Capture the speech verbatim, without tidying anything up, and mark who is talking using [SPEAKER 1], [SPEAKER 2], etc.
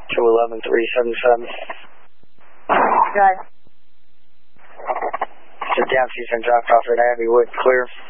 [SPEAKER 1] two eleven, three seven seven.
[SPEAKER 2] Good.
[SPEAKER 1] So down Season dropped off at Abbey Wood, clear.